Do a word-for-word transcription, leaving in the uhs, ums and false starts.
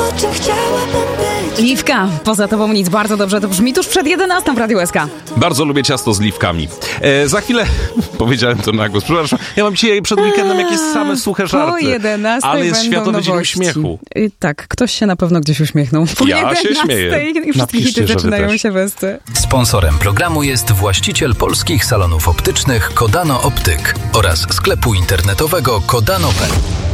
czym chciałabym być. Liwka, poza tobą nic, bardzo dobrze to brzmi tuż przed jedenastą w Radiu S K. Bardzo lubię ciasto z liwkami. E, za chwilę, powiedziałem to na głos, przepraszam, ja mam dzisiaj przed weekendem jakieś same suche żarty. Po jedenastej ale jest będą Światowy Dzień nowości. Uśmiechu. I tak, ktoś się na pewno gdzieś uśmiechnął. Po Ja się jedenastej śmieję. i wszystkie Napiszcie, hity że wy zaczynają też. się westy. Sponsorem programu jest właściciel polskich salonów optycznych Kodano Optyk oraz sklepu internetowego kodano kropka pe el.